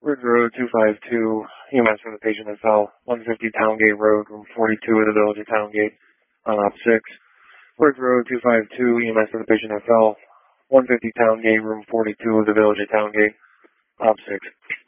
Ridge Road 252, EMS for the patient that fell. 150 Towngate Road, room 42 of the Village of Towngate on op 6. Ridge Road 252, EMS for the patient that fell. 150 Towngate, room 42 of the Village of Towngate, op 6.